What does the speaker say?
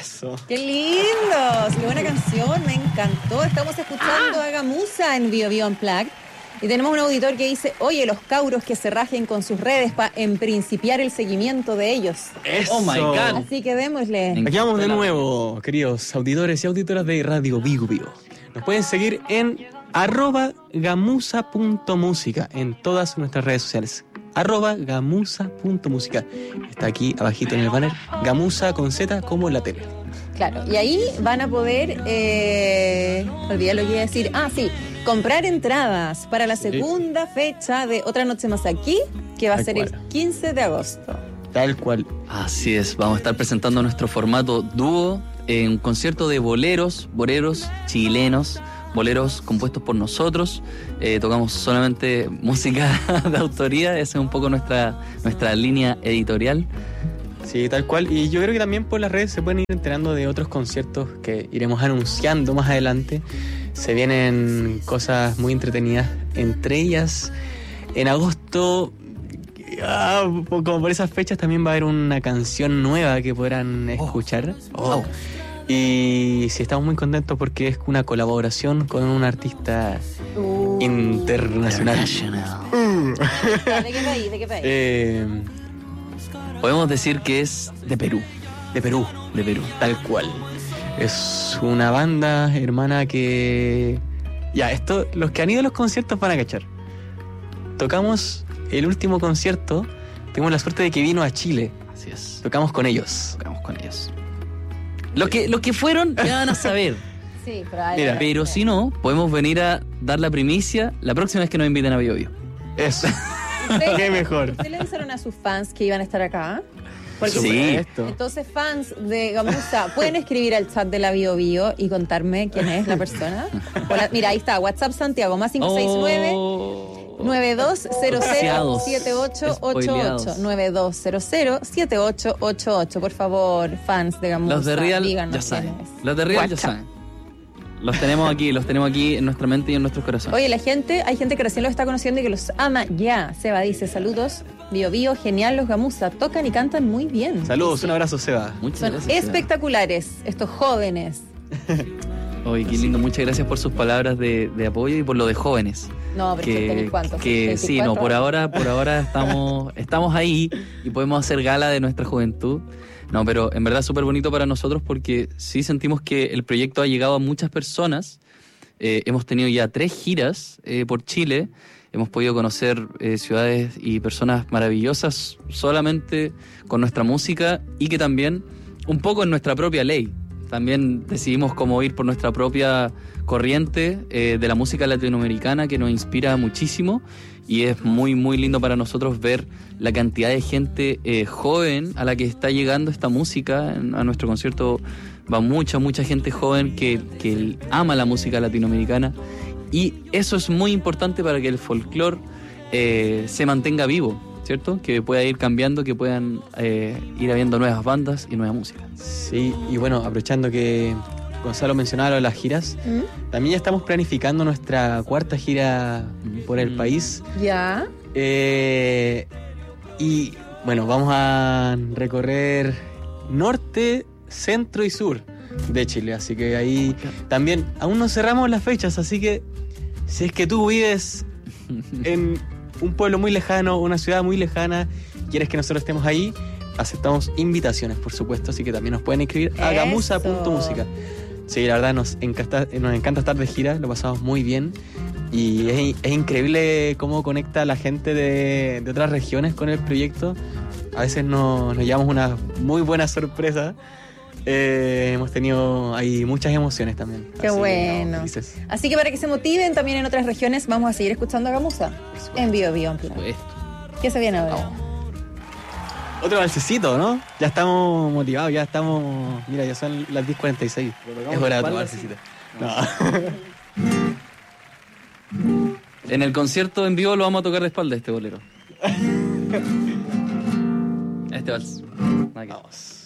Eso. ¡Qué lindos! ¡Qué buena canción! Me encantó. Estamos escuchando a Gamuza en Bio Bio Unplugged. Y tenemos un auditor que dice, oye, los cauros que se rajen con sus redes para principiar el seguimiento de ellos. Eso. Oh my God. Así que démosle. Aquí vamos de nuevo, queridos auditores y auditoras de Radio Bio Bio. Nos pueden seguir en @gamuza.música en todas nuestras redes sociales. @gamuza.música. Está aquí abajito en el banner. Gamuza con Z como la tele. Claro, y ahí van a poder, olvidé lo que iba a decir, comprar entradas para la segunda fecha de Otra Noche Más Aquí, que va a ser el 15 de agosto. Tal cual. Así es, vamos a estar presentando nuestro formato dúo en un concierto de boleros chilenos, boleros compuestos por nosotros. Tocamos solamente música de autoría, esa es un poco nuestra línea editorial. Sí, tal cual. Y yo creo que también por las redes se pueden ir enterando de otros conciertos que iremos anunciando más adelante. Se vienen cosas muy entretenidas, entre ellas en agosto, como por esas fechas también va a haber una canción nueva que podrán escuchar. Y sí, estamos muy contentos porque es una colaboración con un artista internacional. ¿De qué país? Podemos decir que es de Perú. De Perú, tal cual. Es una banda hermana que... esto, los que han ido a los conciertos van a cachar. Tocamos el último concierto, tuvimos la suerte de que vino a Chile. Así es. Tocamos con ellos. Lo que fueron ya van a saber. Sí, probablemente. Pero si no, podemos venir a dar la primicia la próxima vez que nos inviten a Bio Bio. Eso. Qué mejor. ¿Ustedes le avisaron a sus fans que iban a estar acá? Porque Sí. Entonces, fans de Gamuza, ¿pueden escribir al chat de la Bio Bio y contarme quién es la persona? Mira, ahí está, WhatsApp Santiago, más 569 92007888 92007888. Por favor, fans de Gamuza, Los de Real díganos ya saben. quién es. Los de Real ya saben. Los tenemos aquí en nuestra mente y en nuestros corazones. Oye, hay gente que recién los está conociendo y que los ama ya. Seba dice, saludos, Bio Bio, genial, los Gamuza tocan y cantan muy bien. Saludos, un abrazo, Seba. Muchas Son gracias. espectaculares estos jóvenes. Oye, qué lindo, muchas gracias por sus palabras de apoyo y por lo de jóvenes. No, pero 84. Que sí, no, por ahora estamos ahí y podemos hacer gala de nuestra juventud. No, pero en verdad es súper bonito para nosotros porque sí sentimos que el proyecto ha llegado a muchas personas. Hemos tenido ya 3 giras por Chile. Hemos podido conocer ciudades y personas maravillosas solamente con nuestra música y que también un poco en nuestra propia ley. También decidimos cómo ir por nuestra propia corriente de la música latinoamericana que nos inspira muchísimo y es muy muy lindo para nosotros ver la cantidad de gente joven a la que está llegando esta música. A nuestro concierto va mucha gente joven que ama la música latinoamericana y eso es muy importante para que el folclore se mantenga vivo, ¿cierto? Que pueda ir cambiando, que puedan ir habiendo nuevas bandas y nueva música. Sí, y bueno, aprovechando que Gonzalo mencionaba lo de las giras, también ya estamos planificando nuestra 4ª gira por el país. Ya. Y bueno, vamos a recorrer norte, centro y sur de Chile, así que ahí también aún no cerramos las fechas, así que si es que tú vives en un pueblo muy lejano, una ciudad muy lejana, quieres que nosotros estemos ahí, aceptamos invitaciones, por supuesto, así que también nos pueden escribir a gamuza.música. Sí, la verdad nos encanta estar de gira, lo pasamos muy bien y es increíble cómo conecta a la gente de otras regiones con el proyecto. A veces nos llevamos una muy buena sorpresa. Hemos tenido ahí muchas emociones también. Qué bueno. Así que para que se motiven también en otras regiones, vamos a seguir escuchando a Gamuza en Bio Bio Unplugged. ¿Qué se viene ahora? Otro balsecito, ¿no? Ya estamos motivados, ya estamos... Mira, ya son las 10:46. Es hora de otro balsecito. No. En el concierto en vivo lo vamos a tocar de espalda este bolero. Este vals. Vamos.